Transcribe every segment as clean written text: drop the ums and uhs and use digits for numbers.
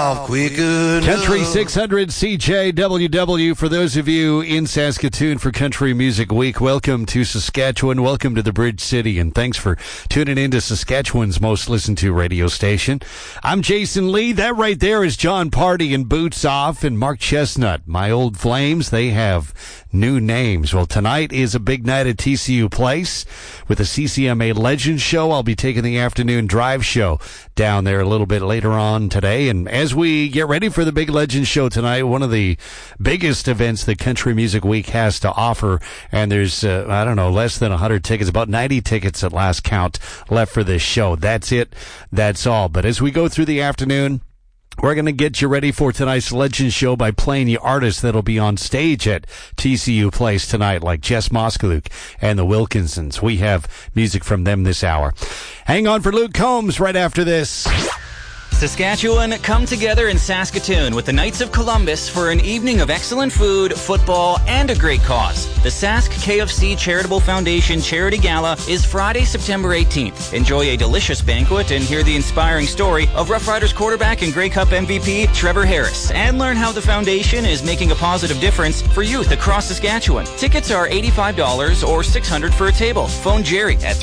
off quicker. Country 600 CJWW. For those of you in Saskatoon for Country Music Week, welcome to Saskatchewan. Welcome to the Bridge City, and thanks for tuning in to Saskatchewan's most listened to radio station. I'm Jason Lee. That right there is John Party and Boots Off and Mark Chestnut. My old flames, they have new names. Well, tonight is a big night at TCU Place with the CCMA Legends Show. I'll be taking the afternoon drive show down there a little bit later on today. And as we get ready for the big Legends Show tonight, one of the biggest events that Country Music Week has to offer, and there's, less than 100 tickets, about 90 tickets at last count left for this show. That's it. That's all. But as we go through the afternoon, we're going to get you ready for tonight's Legends Show by playing the artists that'll be on stage at TCU Place tonight, like Jess Moskaluk and the Wilkinsons. We have music from them this hour. Hang on for Luke Combs right after this. Saskatchewan, come together in Saskatoon with the Knights of Columbus for an evening of excellent food, football, and a great cause. The Sask KFC Charitable Foundation Charity Gala is Friday, September 18th. Enjoy a delicious banquet and hear the inspiring story of Rough Riders quarterback and Grey Cup MVP Trevor Harris, and learn how the foundation is making a positive difference for youth across Saskatchewan. Tickets are $85 or $600 for a table. Phone Jerry at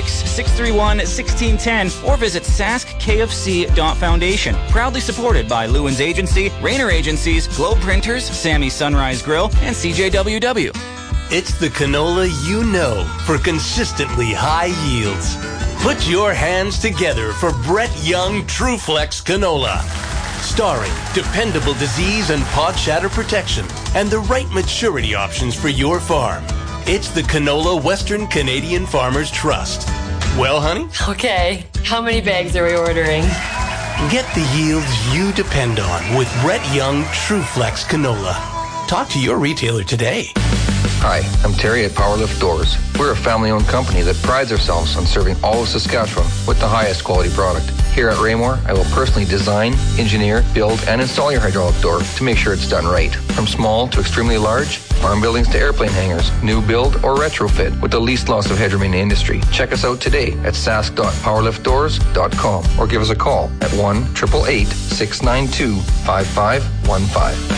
306-631-1610 or visit saskkfc.foundation. Proudly supported by Lewin's Agency, Rayner Agencies, Globe Printers, Sammy's Sunrise Grill, and CJWW. It's the canola you know for consistently high yields. Put your hands together for Brett Young TruFlex Canola. Starring dependable disease and pod shatter protection and the right maturity options for your farm. It's the canola Western Canadian Farmers Trust. Well, honey? Okay, how many bags are we ordering? Get the yields you depend on with Brett Young TruFlex Canola. Talk to your retailer today. Hi, I'm Terry at Powerlift Doors. We're a family-owned company that prides ourselves on serving all of Saskatchewan with the highest quality product. Here at Raymore, I will personally design, engineer, build, and install your hydraulic door to make sure it's done right. From small to extremely large, farm buildings to airplane hangars, new build or retrofit with the least loss of headroom in the industry. Check us out today at sask.powerliftdoors.com or give us a call at 1-888-692-5515.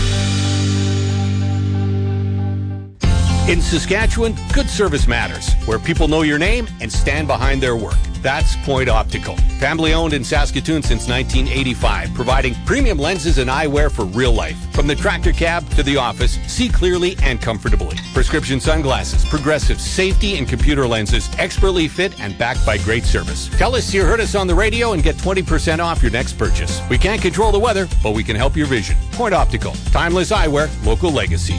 In Saskatchewan, good service matters, where people know your name and stand behind their work. That's Point Optical. Family owned in Saskatoon since 1985, providing premium lenses and eyewear for real life. From the tractor cab to the office, see clearly and comfortably. Prescription sunglasses, progressive safety and computer lenses, expertly fit and backed by great service. Tell us you heard us on the radio and get 20% off your next purchase. We can't control the weather, but we can help your vision. Point Optical. Timeless eyewear, local legacy.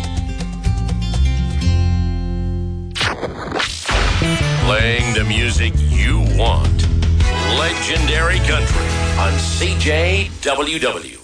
Playing the music you want. Legendary Country on CJWW.